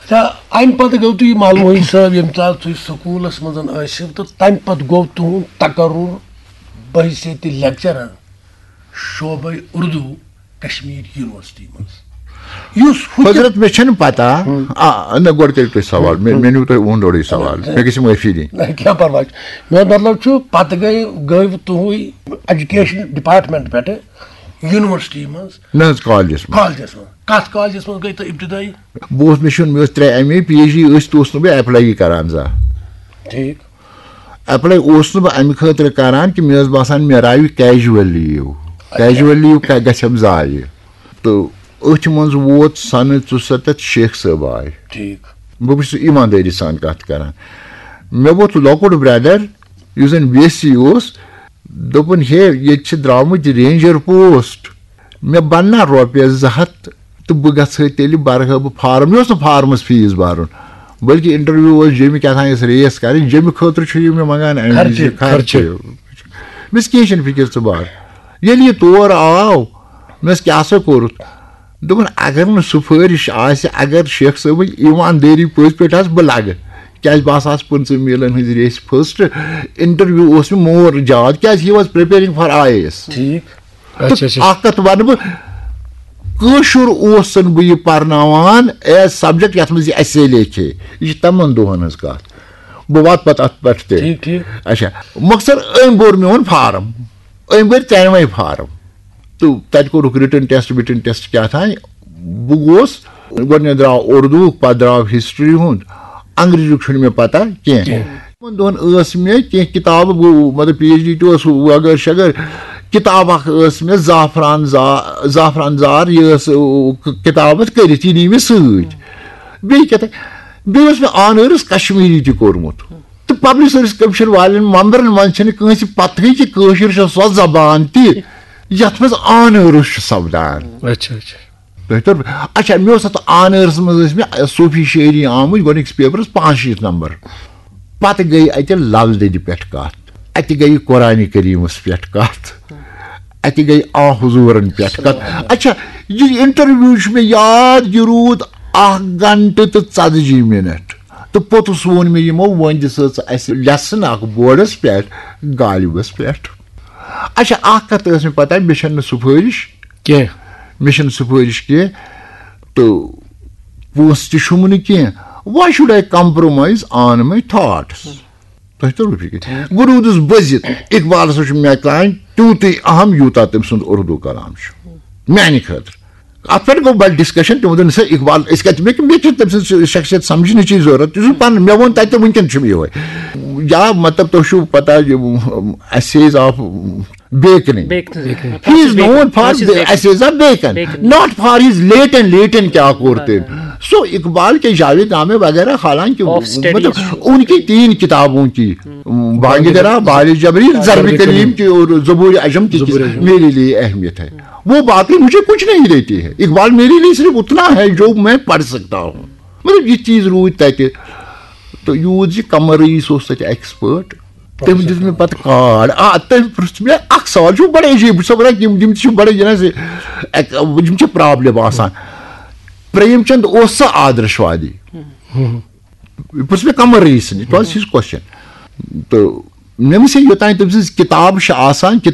امہ پتہ گوٚو تُہۍ معلوٗم صٲب ییٚمہِ ساتہٕ تُہۍ سکوٗلس منٛز ٲسِو تہٕ تمہِ پتہٕ گوٚو تُہُنٛد تقرُر بحیثیتِ لیکچرر شعبے اردو کشمیٖر یونیورسٹی منٛز حضرت مےٚ چھنہٕ پتہ نہ گۄڈٕ کٔرِو تُہۍ سوال مےٚ نیوٗ تۄہہِ اوٚن اورٕے سوال مےٚ گژھِ معٲفی دِنۍ کینٛہہ پرواے میون مطلب چھُ پتہٕ گٔیوٕ تُہۍ ایجوکیشن ڈپارٹمنٹ پٮ۪ٹھٕ یونیورسٹی منٛز نہ حظ کالجس منٛز کتھ کالجس منٛز گٔے تُہۍ ابتدٲیی مےٚ ٲس 3 MA PhD ٲسۍ تہٕ اوسُس نہٕ بہٕ ایپلایی کران زانٛہہ ٹھیٖک ایپلاے اوسُس نہٕ بہٕ امہِ خٲطرٕ کران کہِ مےٚ ٲس باسان مےٚ راوِ کیجوَل لیٖو گژھٮ۪م ضایہِ تہٕ أتھۍ منٛز ووت سنہٕ 67 شیخ صٲب آے ٹھیٖک بہٕ چھُس ایٖماندٲری سان کتھ کران مےٚ ووت لۄکُٹ برٛدر یُس زن BSc اوس دوٚپُن ہے ییٚتہِ چھِ درٛامٕتۍ رینجر پوسٹ مےٚ بننا رۄپیس 200 تہٕ بہٕ گژھٕ ہا تیٚلہِ برٕ ہا بہٕ فارم مےٚ اوس نہٕ فارمس فیٖس برُن بٔلکہِ انٹرویو اوس جیٚمہِ کیٛاہ تام ٲس ریس کرٕنۍ جیٚمہِ خٲطرٕ چھُ یہِ مےٚ منگان خرچہٕ مےٚ ٲس کیٚنٛہہ چھنہٕ فِکر ژٕ بار ییٚلہِ یہِ تور آو مےٚ ٲس کیٛاہ سا کوٚرُتھ دوٚپُن اگر نہٕ سُفٲرِش آسہِ اگر شیخ صٲبٕنۍ ایٖماندٲری پٔزۍ پٲٹھۍ آسہِ بہٕ لگہٕ کیٛازِ بہٕ ہسا آسہٕ 15 میلن ہٕنٛزِ ریسہِ فٔسٹ انٹرویو اوس مےٚ مور زیادٕ کیٛازِ ہی واز پرٛیپیرِنٛگ فار IAS اکھ کتھ ونہٕ بہٕ کٲشُر اوسُن بہٕ یہِ پرناوان ایز سبجکٹ یتھ منٛز یہِ ایسے لیکھے یہِ چھِ تمن دۄہن ہٕنٛز کتھ بہٕ واتہٕ پتہٕ اتھ پٮ۪ٹھ تہِ اچھا مۄخصر أمۍ بوٚر میون فارم أمۍ بٔرۍ 3 فارم تہٕ تتہِ کوٚرُکھ رِٹن ٹیسٹ وِٹن ٹیسٹ کیٛاہ تام بہٕ گوس گۄڈٕنیتھ درٛاو اردوٗ پتہٕ درٛاو ہسٹری ہُنٛد انگریٖزیُک چھُنہٕ مےٚ پتہ کینٛہہ تِمن دۄہن ٲس مےٚ کینٛہہ کِتابہٕ مطلب PhD تہِ اوس وغٲر شغٲر کِتاب اکھ ٲس مےٚ زعفران زار یہِ ٲس کِتاب اتھ کٔرِتھ یہِ نی مےٚ سۭتۍ بیٚیہِ کیٛاہ تام بیٚیہِ اوس مےٚ آنٲرٕس کشمیٖری تہِ کوٚرمُت تہٕ پبلک سٔروِس کٔمِشن والٮ۪ن ممبرن منٛز چھنہٕ کٲنٛسہِ پتہٕے کہِ کٲشُر چھِ سۄ زبان تہِ یتھ منٛز آنٲرٕس چھُ سپدان تۄہہِ توٚر اچھا مےٚ اوس اتھ آنٲرس منٛز ٲسۍ مےٚ صوٗفی شٲعری آمٕتۍ گۄڈٕنِکِس پیپرس 65 نمبر پتہٕ گٔے اتہِ لل دٮ۪دِ پٮ۪ٹھ کتھ اتہِ گٔے قرآنِ کریٖمس پٮ۪ٹھ کتھ اتہِ گٔے آ حضوٗرن پٮ۪ٹھ کتھ اچھا یہِ انٹرویو چھُ مےٚ یاد یہِ روٗد 1 گنٹہٕ تہٕ 40 منٹ تہٕ پوٚتُس ووٚن مےٚ یِمو وۄنۍ دِژ اسہِ لیسن اکھ بورڈس پٮ۪ٹھ غالبس پٮ۪ٹھ اچھا اکھ کتھ ٲس مےٚ پتہ مےٚ چھنہٕ سُفٲرِش کینٛہہ تہٕ پونٛسہٕ تہِ چھُم نہٕ کینٛہہ واے should I compromise on my thoughts تۄہہِ توٚروٕ فِکر بہٕ روٗدُس بٔزِتھ اقبال ہسا چھُ مےٚ تانۍ تیوٗتُے اہم یوٗتاہ تٔمۍ سُنٛد اردوٗ کلام چھُ میانہِ خٲطرٕ اتھ پٮ۪ٹھ گوٚو بڑٕ ڈسکشن تِمو دوٚپ سا اقبال أسۍ کتہِ مےٚ چھِ تٔمۍ سٕنٛز شخصیت سمجھنٕچی ضروٗرت یہِ چھُ پنُن مےٚ ووٚن تتہِ تہٕ وٕنکیٚن چھُم یِہوے یا مطلب تۄہہِ چھُو پتہ essays of bacon he is known for essays of bacon not for his لیٹن کیا کوٚر تٔمۍ سو اقبال کے جاوید نامے وغیرہ حالانکہ مطلب ان کی 3 کتابوں کی بانگ درا بال جبریل ضرب کلیم کی اور زبور عجم کی میرے لیے اہمیت ہے وہ باقی مجھے کچھ نہیں دیتی ہے اقبال میرے لیے صرف اتنا ہے جو میں پڑھ سکتا ہوں مطلب یہ چیز روٗد تتہِ تو یوٗت زِ قمر رئیٖس اوس تتہِ ایکسپٲرٹ تٔمۍ دِژ مےٚ پتہٕ کارڈ تٔمۍ پرٛژھ مےٚ اکھ سوال چھُ بڑٕ عجیٖب بہٕ چھُس ونان یِم چھِ بڑٕ یِم چھِ پرابلم آسان پریم چند اوس سا آدرشوادی پرٛژھ مےٚ Qamar رئیٖسن it was his question تہٕ مےٚ وٕچھ یوٚتانۍ تٔمۍ سٕنٛز کِتاب چھِ آسان